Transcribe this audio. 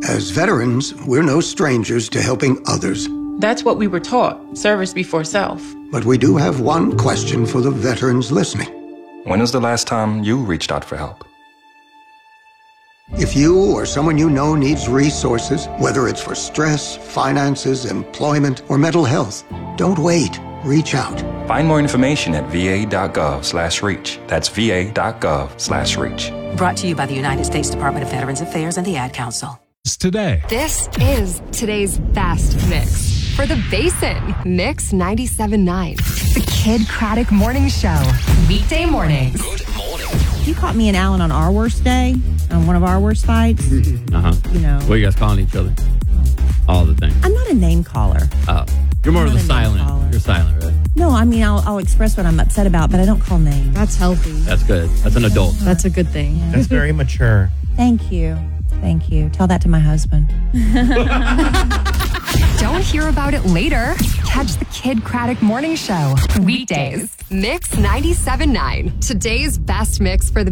As veterans, we're no strangers to helping others. That's what we were taught, service before self. But we do have one question for the veterans listening. When was the last time you reached out for help? If you or someone you know needs resources, whether it's for stress, finances, employment, or mental health, don't wait. Reach out. Find more information at va.gov/reach. That's va.gov/reach. Brought to you by the United States Department of Veterans Affairs and the Ad Council. Today. This is today's best mix. For the Basin, Mix 97.9. The Kid Craddock Morning Show. Weekday mornings. Good morning. You caught me and Alan on our worst day, on one of our worst fights. Uh-huh. You know. What are you guys calling each other? All the things. I'm not a name caller. Oh. You're more of the silent. You're silent, right? No, I mean, I'll express what I'm upset about, but I don't call names. That's healthy. That's good. That's an adult. That's a good thing. Yeah. That's very mature. Thank you. Thank you. Tell that to my husband. Don't hear about it later. Catch the Kid Craddock Morning Show. Weekdays. Mix 97.9. Today's best mix for the